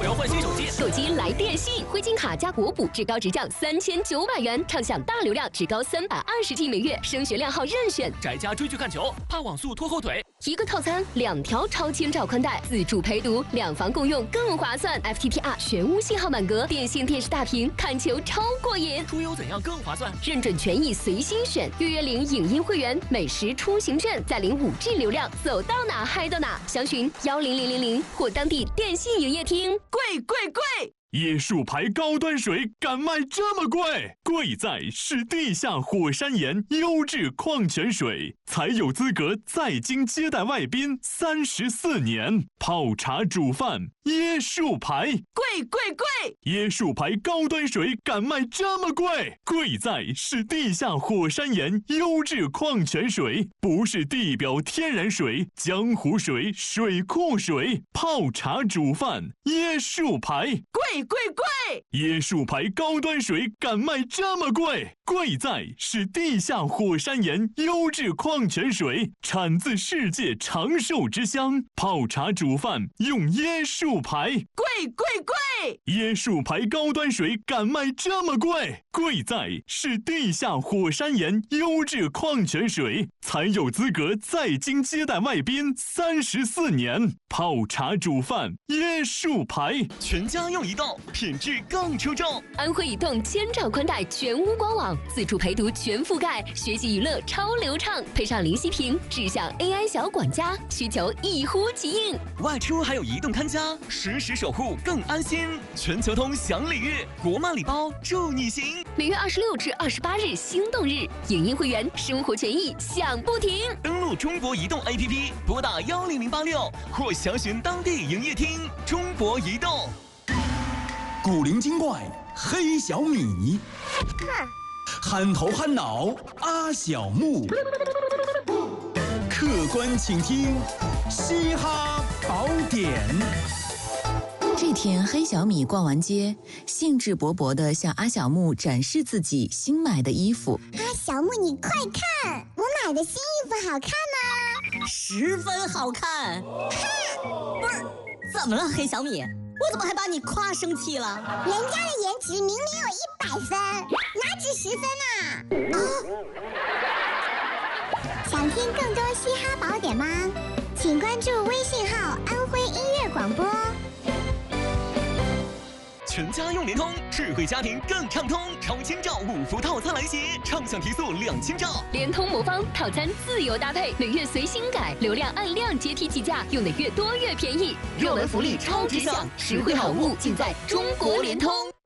流换新手机， 手机来电信，汇金卡加国补，至高直降3900元，畅享大流量，至高320G 每月，升学亮号任选。 宅家追剧看球，怕网速拖后腿。 一个套餐2条超千兆宽带，自助陪读，2房共用更划算。FTTR 全屋信号满格，电信电视大屏，看球超过瘾。 出游怎样更划算？ 认准权益随心选，预领影音会员，美食出行券，再领5G 流量，走到哪嗨到哪。详询10000或当地电信营业厅。 贵贵贵！ 椰树牌高端水敢卖这么贵？贵在是地下火山岩优质矿泉水，才有资格在京接待外宾34年。泡茶煮饭，椰树牌， 贵贵贵！ 椰树牌高端水敢卖这么贵？贵在是地下火山岩优质矿泉水，不是地表天然水、江湖水、水库水。泡茶煮饭，椰树牌， 贵贵贵！ 椰树牌高端水敢卖这么贵？贵在是地下火山岩优质矿泉水，产自世界长寿之乡。泡茶煮饭用椰树牌， 贵贵贵！ 椰树牌高端水敢卖这么贵？贵在是地下火山岩优质矿泉水，才有资格在京接待外宾34年。泡茶煮饭，椰树牌， 全家用移动，品质更出众。 安徽移动千兆宽带全屋官网，自助陪读全覆盖，学习娱乐超流畅，配上零息屏，智享 AI 小管家，需求一呼即应。 外出还有移动看家，实时守护更安心。全球通享礼遇，国漫礼包助你行。 每月26至28日心动日，影音会员生活权益享不停。 登录中国移动 APP， 拨打10086或详询当地营业厅。中国移动。 古灵精怪黑小米，憨头憨脑阿小木，客观请听嘻哈宝典。 这天，黑小米逛完街，兴致勃勃地向阿小木展示自己新买的衣服。 阿小木，你快看，我买的新衣服好看吗 ？10分好看。不是，怎么了，黑小米？我怎么还把你夸生气了？ 人家的颜值明明有100分，哪止10分啊？想听更多嘻哈宝典吗？请关注微信号安徽音乐广播。 全家用联通，智慧家庭更畅通。超千兆5伏套餐来袭，畅享提速2000兆。 联通魔方套餐自由搭配，每月随心改，流量按量阶梯计价，用的越多越便宜。热门福利超值享，实惠好物尽在中国联通。